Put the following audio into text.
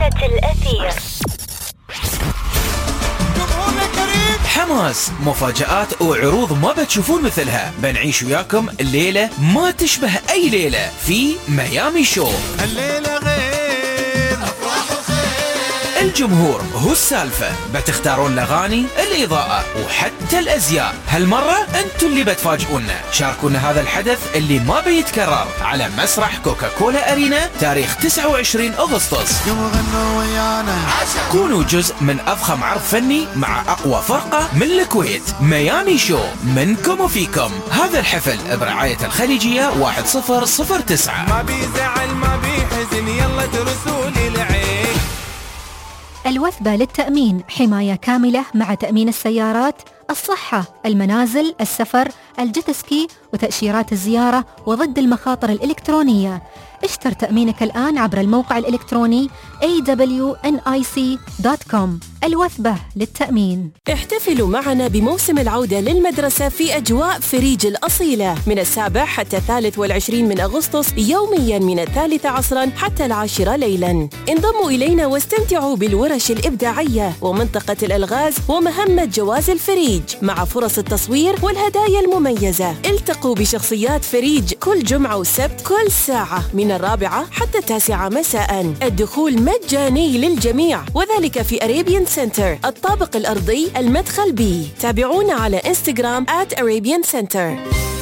آلة الأثير. حماس، مفاجآت وعروض ما بتشوفون مثلها. بنعيش وياكم الليلة ما تشبه أي ليلة في ميامي شو. الليلة غير أفراح وخير، الجمهور هو السالفة. بتختارون الأغاني، الإضاءة وحتى الأزياء. هالمرة أنتوا اللي بتفاجئونا. شاركونا هذا الحدث اللي ما بيتكرر على مسرح كوكاكولا أرينا تاريخ 29 أغسطس. يوم غنوا ويانا. كونوا جزء من أضخم عرض فني مع أقوى فرقة من الكويت. ميامي شو، منكم وفيكم. هذا الحفل برعاية الخليجية 1009. ما بيزعل ما بيحزن، يلا ترسولي العين. الوثبة للتأمين، حماية كاملة مع تأمين السيارات، الصحة، المنازل، السفر، الجيتسكي وتأشيرات الزيارة وضد المخاطر الإلكترونية. اشتر تأمينك الآن عبر الموقع الإلكتروني awnic.com. الوثبة للتأمين. احتفلوا معنا بموسم العودة للمدرسة في أجواء فريج الأصيلة من 7 حتى 23 من أغسطس، يومياً من 3 عصراً حتى 10 ليلاً. انضموا إلينا واستمتعوا بالورش الإبداعية ومنطقة الألغاز ومهمة جواز الفريج مع فرص التصوير والهدايا المميزة. التقوا بشخصيات فريج كل جمعة وسبت كل ساعة من 4 حتى 9 مساءً. الدخول مجاني للجميع، وذلك في أريبيان سنتر الطابق الأرضي المدخل بي. تابعونا على إنستغرام @Arabian Center.